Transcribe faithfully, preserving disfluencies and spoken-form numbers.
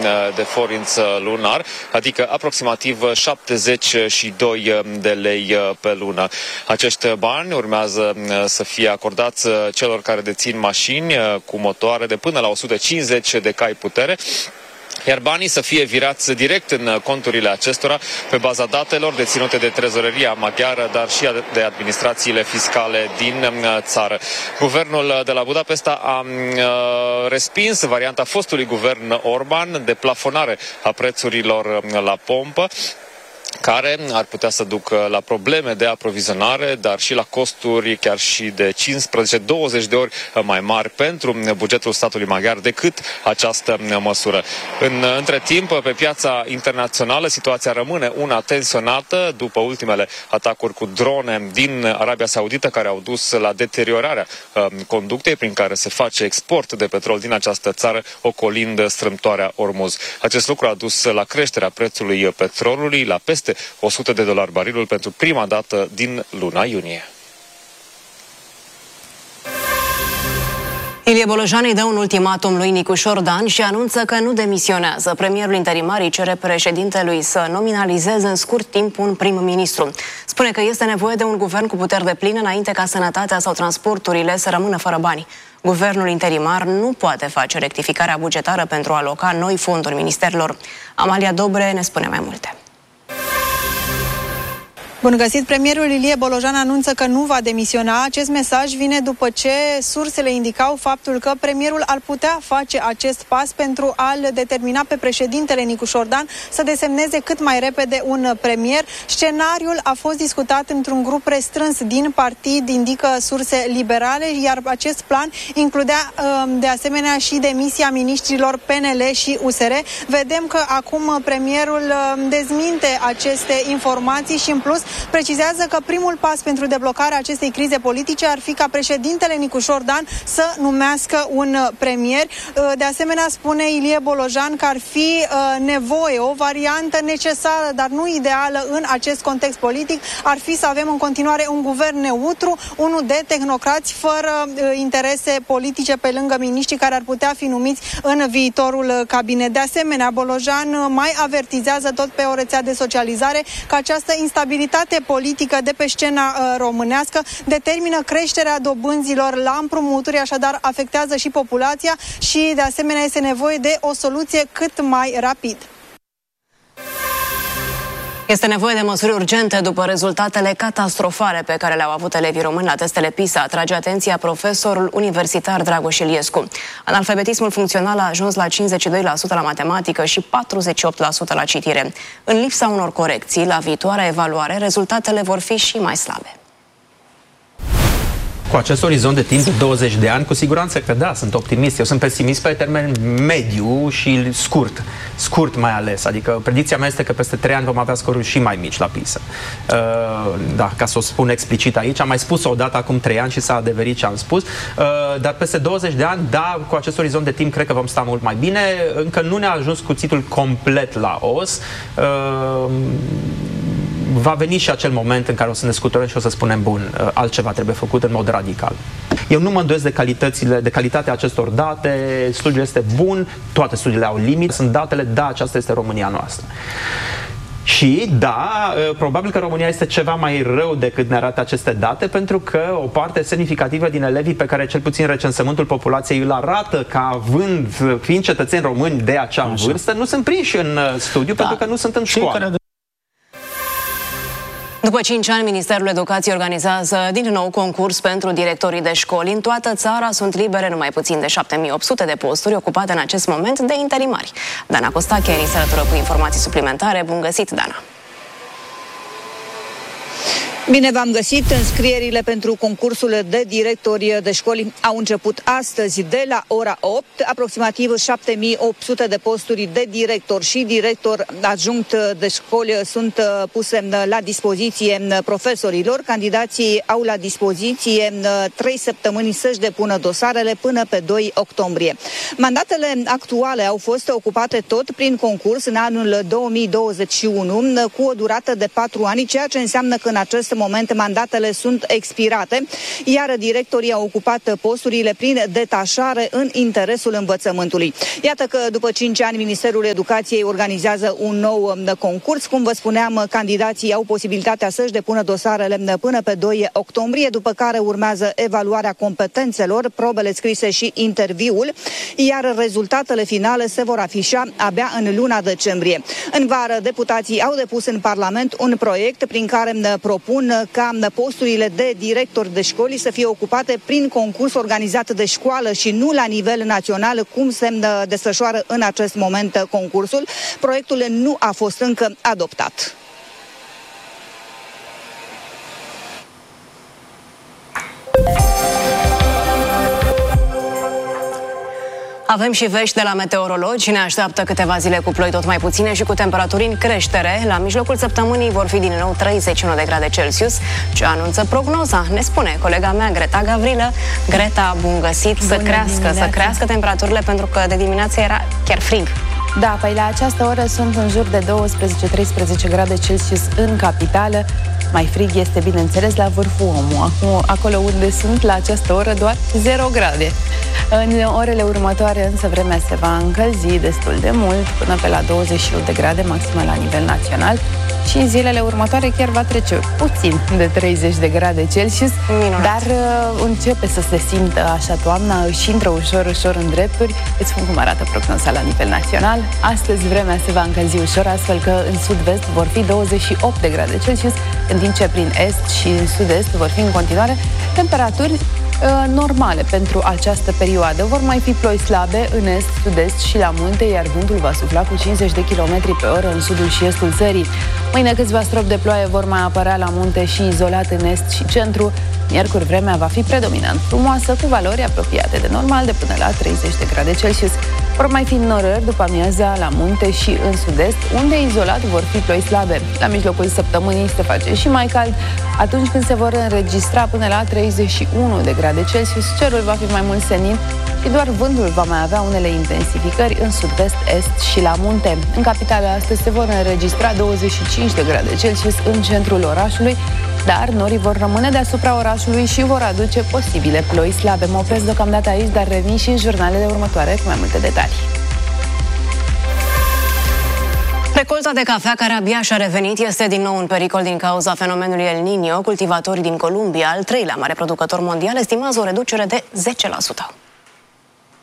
de forinț lunar, adică aproximativ șaptezeci și doi de lei pe lună. Acești bani urmează să fie acordați celor care dețin mașini cu motoare de până la o sută cincizeci de cai putere, iar banii să fie virați direct în conturile acestora pe baza datelor deținute de trezoreria maghiară, dar și de administrațiile fiscale din țară. Guvernul de la Budapesta a respins varianta fostului guvern Orban de plafonare a prețurilor la pompă, care ar putea să ducă la probleme de aprovizionare, dar și la costuri chiar și de cincisprezece douăzeci de ori mai mari pentru bugetul statului maghiar decât această măsură. În, între timp, pe piața internațională, situația rămâne una tensionată după ultimele atacuri cu drone din Arabia Saudită, care au dus la deteriorarea uh, conductei prin care se face export de petrol din această țară, ocolind strâmtoarea Ormuz. Acest lucru a dus la creșterea prețului petrolului la peste o sută de dolari barilul pentru prima dată din luna iunie. Ilie Bolojan îi dă un ultimatum lui Nicu Șordan și anunță că nu demisionează. Premierul interimar îi cere președintelui să nominalizeze în scurt timp un prim-ministru. Spune că este nevoie de un guvern cu puteri depline înainte ca sănătatea sau transporturile să rămână fără bani. Guvernul interimar nu poate face rectificarea bugetară pentru a aloca noi fonduri ministerilor. Amalia Dobre ne spune mai multe. Bun găsit! Premierul Ilie Bolojan anunță că nu va demisiona. Acest mesaj vine după ce sursele indicau faptul că premierul ar putea face acest pas pentru a-l determina pe președintele Nicu Șordan să desemneze cât mai repede un premier. Scenariul a fost discutat într-un grup restrâns din partid, indică surse liberale, iar acest plan includea de asemenea și demisia miniștrilor P N L și U S R. Vedem că acum premierul dezminte aceste informații și în plus precizează că primul pas pentru deblocarea acestei crize politice ar fi ca președintele Nicu Șordan să numească un premier. De asemenea, spune Ilie Bolojan că ar fi nevoie, o variantă necesară, dar nu ideală în acest context politic, ar fi să avem în continuare un guvern neutru, unul de tehnocrați fără interese politice pe lângă miniștri care ar putea fi numiți în viitorul cabinet. De asemenea, Bolojan mai avertizează tot pe o rețea de socializare că această instabilitate politică de pe scena uh, românească determină creșterea dobânzilor la împrumuturi, așadar afectează și populația și de asemenea este nevoie de o soluție cât mai rapid. Este nevoie de măsuri urgente după rezultatele catastrofale pe care le-au avut elevii români la testele PISA, atrage atenția profesorul universitar Dragoș Iliescu. Analfabetismul funcțional a ajuns la cincizeci și doi la sută la matematică și patruzeci și opt la sută la citire. În lipsa unor corecții, la viitoarea evaluare, rezultatele vor fi și mai slabe. Cu acest orizont de timp de douăzeci de ani, cu siguranță că da, sunt optimist. Eu sunt pesimist pe termen mediu și scurt. Scurt mai ales. Adică predicția mea este că peste trei ani vom avea scoruri și mai mici la PISA. Uh, da, ca să o spun explicit aici. Am mai spus-o odată acum trei ani și s-a adeverit ce am spus. Uh, dar peste douăzeci de ani, da, cu acest orizont de timp cred că vom sta mult mai bine. Încă nu ne-a ajuns cuțitul complet la os. Uh, va veni și acel moment în care o să ne scuturăm și o să spunem, bun, altceva trebuie făcut în mod radical. Eu nu mă îndoiesc de calitățile, de calitatea acestor date, studiul este bun, toate studiile au limite, sunt datele, da, aceasta este România noastră. Și, da, probabil că România este ceva mai rău decât ne arată aceste date, pentru că o parte semnificativă din elevii pe care cel puțin recensământul populației îl arată ca având, fiind cetățeni români de acea Așa. vârstă, nu sunt prinși în studiu, da. pentru că nu sunt în școală. După cinci ani, Ministerul Educației organizează din nou concurs pentru directorii de școli. În toată țara sunt libere numai puțin de șapte mii opt sute de posturi ocupate în acest moment de interimari. Dana Costache ni se alătură cu informații suplimentare. Bun găsit, Dana! Bine v-am găsit! Înscrierile pentru concursul de directori de școli au început astăzi de la ora opt. Aproximativ șapte mii opt sute de posturi de director și director adjunct de școli sunt puse la dispoziție profesorilor. Candidații au la dispoziție trei săptămâni să-și depună dosarele până pe doi octombrie. Mandatele actuale au fost ocupate tot prin concurs în anul două mii douăzeci și unu cu o durată de patru ani, ceea ce înseamnă că în acest moment mandatele sunt expirate, iar directorii au ocupat posturile prin detașare în interesul învățământului. Iată că după cinci ani Ministerul Educației organizează un nou concurs. Cum vă spuneam, candidații au posibilitatea să-și depună dosarele până pe doi octombrie, după care urmează evaluarea competențelor, probele scrise și interviul, iar rezultatele finale se vor afișa abia în luna decembrie. În vară, deputații au depus în Parlament un proiect prin care propun ca posturile de director de școli să fie ocupate prin concurs organizat de școală și nu la nivel național, cum se desfășoară în acest moment concursul. Proiectul nu a fost încă adoptat. Avem și vești de la meteorologi. Ne așteaptă câteva zile cu ploi tot mai puține și cu temperaturi în creștere. La mijlocul săptămânii vor fi din nou treizeci și unu de grade Celsius. Ce anunță prognoza? Ne spune colega mea, Greta Gavrilă. Greta, bun găsit. Bună să crească, dimineața. să crească temperaturile, pentru că de dimineață era chiar frig. Da, păi la această oră sunt în jur de douăsprezece treisprezece grade Celsius în capitală. Mai frig este, bineînțeles, la Vârful Omu. Acum, acolo unde sunt la această oră doar zero grade. În orele următoare însă vremea se va încălzi destul de mult, până pe la douăzeci și opt de grade maximă la nivel național. Și în zilele următoare chiar va trece puțin de treizeci de grade Celsius. Minunat. Dar uh, începe să se simtă așa toamna, își intră ușor, ușor în drepturi. Îți spun cum arată prognoza la nivel național. Astăzi vremea se va încălzi ușor, astfel că în sud-vest vor fi douăzeci și opt de grade Celsius, în timp ce prin est și în sud-est vor fi în continuare temperaturi uh, normale pentru această perioadă. Vor mai fi ploi slabe în est, sud-est și la munte, iar vântul va sufla cu cincizeci de kilometri pe oră în sudul și estul țării. Mâine câțiva stropi de ploaie vor mai apărea la munte și izolat în est și centru. Miercuri vremea va fi predominant frumoasă, cu valori apropiate de normal, de până la treizeci de grade Celsius. Vor mai fi norări după amiaza la munte și în sud-est, unde izolat vor fi ploi slabe. La mijlocul săptămânii se face și mai cald, atunci când se vor înregistra până la treizeci și unu de grade Celsius. Cerul va fi mai mult senin și doar vântul va mai avea unele intensificări în sud-vest, est și la munte. În capitală astăzi se vor înregistra douăzeci și cinci de grade Celsius în centrul orașului, dar norii vor rămâne deasupra orașului și vor aduce posibile ploi slabe. Mă opresc deocamdată aici, dar revin și în jurnalele următoare cu mai multe detalii. Recolta de cafea, care abia și-a revenit, este din nou în pericol din cauza fenomenului El Niño. Cultivatorii din Columbia, al treilea mare producător mondial, estimează o reducere de zece la sută.